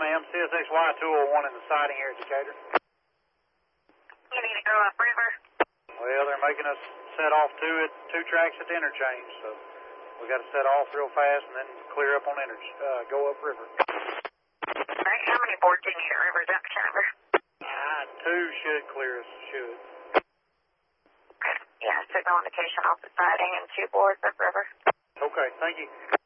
ma'am. CSXY 201 in the siding here at Decatur. You need to go upriver? Well, they're making us set off two tracks at the interchange, so we got to set off real fast and then clear up on go upriver. Right, how many boards did you hit river junction over? Two should clear us, should. Yeah, signal indication off the siding and 2 boards upriver. Okay, thank you.